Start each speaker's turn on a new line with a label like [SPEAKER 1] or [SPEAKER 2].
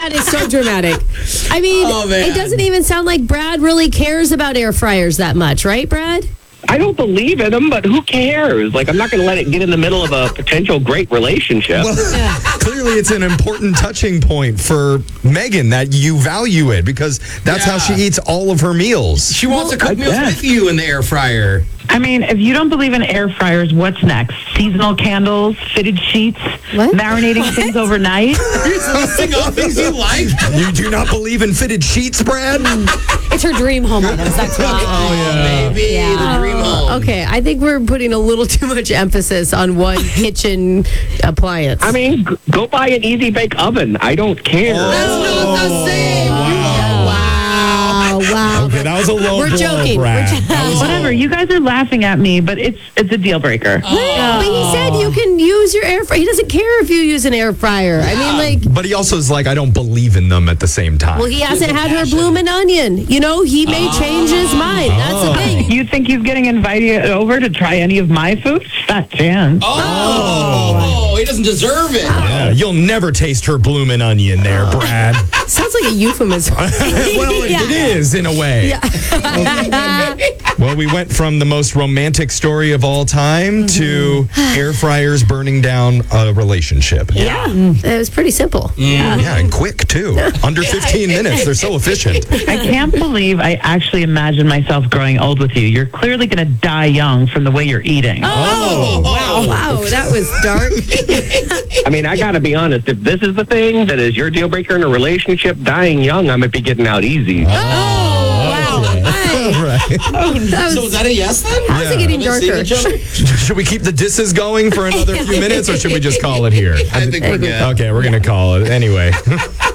[SPEAKER 1] That is so dramatic. I mean,
[SPEAKER 2] man.
[SPEAKER 1] it doesn't even sound like Brad really cares about air fryers that much, right, Brad?
[SPEAKER 3] I don't believe in them, but who cares? Like, I'm not going to let it get in the middle of a potential great relationship.
[SPEAKER 4] Well, clearly it's an important touching point for Megan that you value it because that's how she eats all of her meals.
[SPEAKER 2] She wants to cook meals with you in the air fryer.
[SPEAKER 5] I mean, if you don't believe in air fryers, what's next? Seasonal candles, fitted sheets, marinating things overnight?
[SPEAKER 2] You're listing all things you like?
[SPEAKER 4] You do not believe in fitted sheets, Brad?
[SPEAKER 1] It's her dream home. That's why.
[SPEAKER 2] Baby, the dream home.
[SPEAKER 1] Okay, I think we're putting a little too much emphasis on one kitchen appliance.
[SPEAKER 3] I mean, go buy an Easy Bake Oven. I don't care.
[SPEAKER 2] That's not the same.
[SPEAKER 1] Wow.
[SPEAKER 4] Okay, that was a low
[SPEAKER 1] We're
[SPEAKER 4] blow,
[SPEAKER 1] joking.
[SPEAKER 4] Brad.
[SPEAKER 5] Whatever, you guys are laughing at me, but it's a deal breaker.
[SPEAKER 1] But he said you can use your air fryer. He doesn't care if you use an air fryer. I mean, like,
[SPEAKER 4] But he also is like, I don't believe in them at the same time.
[SPEAKER 1] well, he hasn't had her bloomin' onion. You know, he may change his mind. That's the thing.
[SPEAKER 5] You think he's getting invited over to try any of my food? Fat chance.
[SPEAKER 2] Oh, he doesn't deserve it.
[SPEAKER 4] Yeah, you'll never taste her bloomin' onion there, Brad.
[SPEAKER 1] Sounds like a euphemism.
[SPEAKER 4] Well, it is in a way. Well, we went from the most romantic story of all time to air fryers burning down a relationship.
[SPEAKER 1] Yeah, it was pretty simple.
[SPEAKER 4] Yeah, and quick, too. Under 15 minutes. They're so efficient.
[SPEAKER 5] I can't believe I actually imagined myself growing old with you. You're clearly going to die young from the way you're eating.
[SPEAKER 1] Wow, that was dark.
[SPEAKER 3] I mean, I got to be honest. If this is the thing that is your deal breaker in a relationship, dying young, I might be getting out easy.
[SPEAKER 4] Right.
[SPEAKER 2] So is that a yes then?
[SPEAKER 1] How's it getting darker?
[SPEAKER 4] Should we keep the disses going for another few minutes or should we just call it here?
[SPEAKER 2] I think we're good.
[SPEAKER 4] Okay, we're going to call it. Anyway.